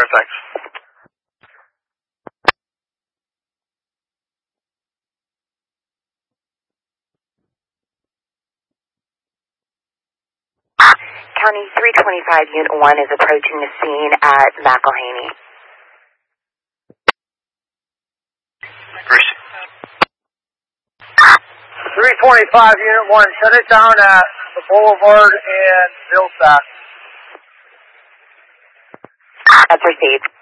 Alright, thanks. County 325 Unit 1 is approaching the scene at McElhaney. Bruce. 325 Unit 1, shut it down at the Boulevard and Millsack. That's received.